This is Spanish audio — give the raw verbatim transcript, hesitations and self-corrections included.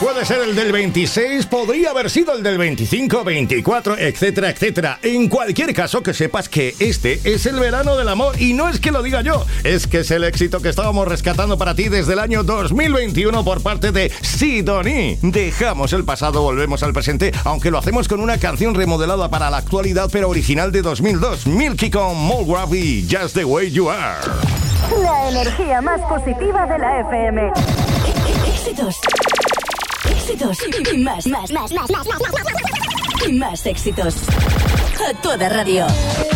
Puede ser el del veintiséis, podría haber sido el del veinticinco, veinticuatro, etcétera, etcétera. En cualquier caso, que sepas que este es el verano del amor. Y no es que lo diga yo, es que es el éxito que estábamos rescatando para ti desde el año dos mil veintiuno por parte de Sidonie. Dejamos el pasado, volvemos al presente, aunque lo hacemos con una canción remodelada para la actualidad, pero original de dos mil dos. Milky con Molgrave y Just the Way You Are. La energía más positiva de la F M. Éxitos. Éxitos. Y más, más, más, más, más, más, más. Y más éxitos. A toda radio.